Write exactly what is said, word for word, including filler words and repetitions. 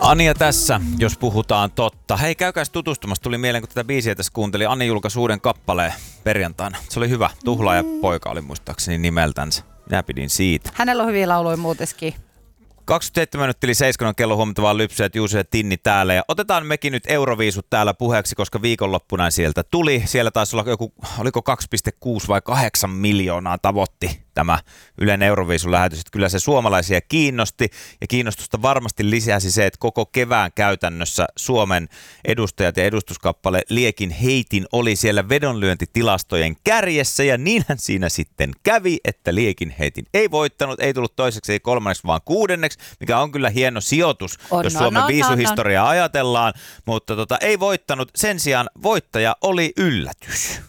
Anja tässä, jos puhutaan totta. Hei, käykääs tutustumassa. Tuli mieleen, kun tätä biisiä tässä kuuntelin. Anni julkaisi uuden kappaleen perjantaina. Se oli hyvä. Tuhlaaja poika oli muistaakseni nimeltänsä. Minä pidin siitä. Hänellä on hyviä lauluja muutenkin. kaksikymmentäseitsemän minuuttia yli seitsemän kello huomattavaa lypsyä, että Juuso ja Tinni täällä. Ja otetaan mekin nyt Euroviisut täällä puheeksi, koska viikonloppuna sieltä tuli. Siellä taisi olla joku, oliko kaksi pilkku kuusi vai kahdeksan miljoonaa tavoitti tämä Ylen Euroviisun lähetys. Että kyllä se suomalaisia kiinnosti ja kiinnostusta varmasti lisäsi se, että koko kevään käytännössä Suomen edustajat ja edustuskappale Liekin heitin oli siellä vedonlyöntitilastojen kärjessä. Ja niinhän siinä sitten kävi, että Liekin heitin ei voittanut, ei tullut toiseksi, ei kolmanneksi, vaan kuudenneksi, mikä on kyllä hieno sijoitus, on, jos no, Suomen no, viisuhistoriaa no, no. ajatellaan, mutta tota, ei voittanut. Sen sijaan voittaja oli yllätys.